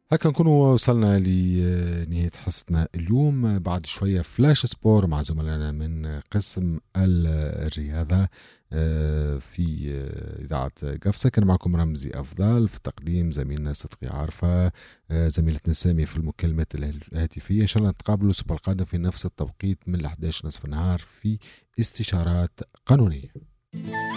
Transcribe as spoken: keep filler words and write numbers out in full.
هكا نكونوا وصلنا لنهاية حصتنا اليوم. بعد شوية فلاش سبور مع زملائنا من قسم الرياضة آه، في آه، إذاعة قفصة. كان معكم رمزي أفضل، في التقديم زميلنا صدقي عارفة، آه، زميلتنا سامية في المكالمات الهاتفية. إن شاء الله نتقابلوا الأسبوع القادم في نفس التوقيت من الأحداش نصف النهار في استشارات قانونية.